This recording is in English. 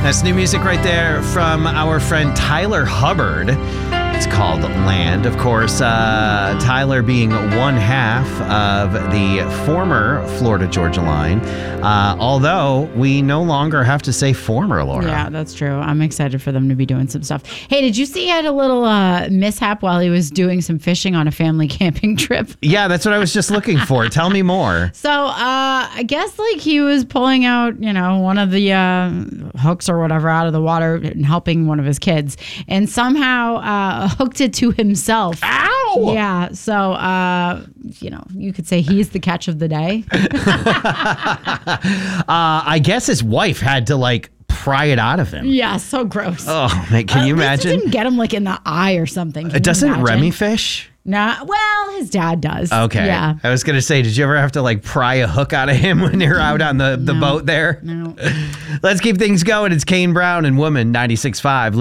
That's new music right there from our friend Tyler Hubbard. It's called Land. Of course, Tyler being one half of the former Florida Georgia Line. Although we no longer have to say former, Laura. Yeah, that's true. I'm excited for them to be doing some stuff. Hey, did you see he had a little mishap while he was doing some fishing on a family camping trip? Yeah, that's what I was just looking for. Tell me more. So I guess like he was pulling out, one of the hooks or whatever out of the water and helping one of his kids, and somehow hooked it to himself. Ow! Yeah. So, you could say he's the catch of the day. I guess his wife had to pry it out of him. Yeah. So gross. Oh, man, can you imagine? It didn't get him in the eye or something. Doesn't Remy fish? Nah, well, his dad does. Okay. Yeah. I was going to say, did you ever have to pry a hook out of him when you're out on the boat there? No. Let's keep things going. It's Kane Brown and Woman 96.5.